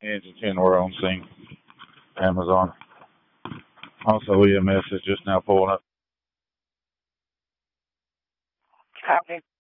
Engine 10, we're on scene. Amazon. Also, EMS is just now pulling up. Copy.